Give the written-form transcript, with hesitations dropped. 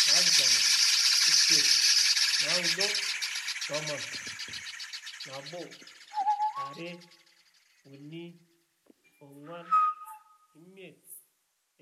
na-abịkwana ise na udo tọma nabo are uni ongwan imiet